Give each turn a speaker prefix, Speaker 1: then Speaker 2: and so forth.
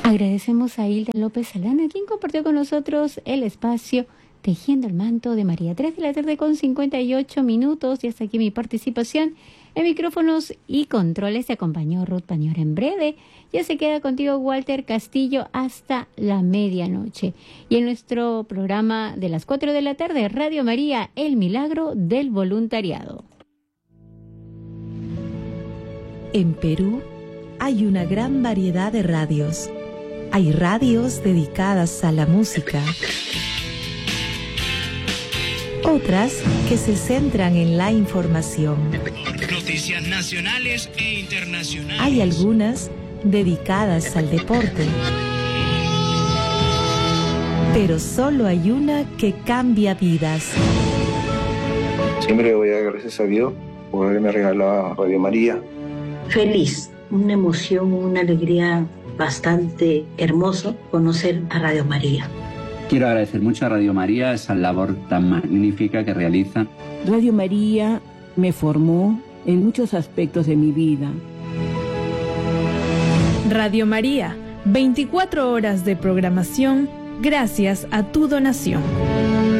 Speaker 1: Agradecemos a Hilda López Salana, quien compartió con nosotros el espacio Tejiendo el Manto de María. 3 de la tarde con 58 minutos. Y hasta aquí mi participación en micrófonos y controles. Se acompañó Ruth Pañora. En breve ya se queda contigo Walter Castillo hasta la medianoche. Y en nuestro programa de las 4 de la tarde, Radio María, El Milagro del Voluntariado.
Speaker 2: En Perú hay una gran variedad de radios. Hay radios dedicadas a la música, otras que se centran en la información.
Speaker 3: Noticias nacionales e internacionales.
Speaker 2: Hay algunas dedicadas al deporte. Pero solo hay una que cambia vidas.
Speaker 4: Siempre voy a dar gracias a Dios por haberme regalado Radio María.
Speaker 5: Feliz, una emoción, una alegría bastante hermoso conocer a Radio María.
Speaker 6: Quiero agradecer mucho a Radio María esa labor tan magnífica que realiza.
Speaker 7: Radio María me formó en muchos aspectos de mi vida.
Speaker 8: Radio María, 24 horas de programación gracias a tu donación.